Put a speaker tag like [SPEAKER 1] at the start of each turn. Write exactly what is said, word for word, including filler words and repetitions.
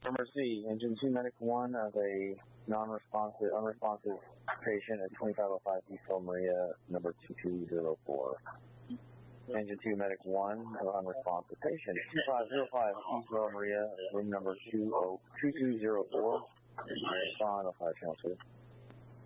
[SPEAKER 1] Emergency, Engine two Medic one of a non-responsive, unresponsive patient at twenty-five oh five East Villa Maria, number two two zero four. Engine two Medic one of unresponsive patient, twenty-five oh five East Villa Maria, room number two two zero four. Respond, oh five channel two.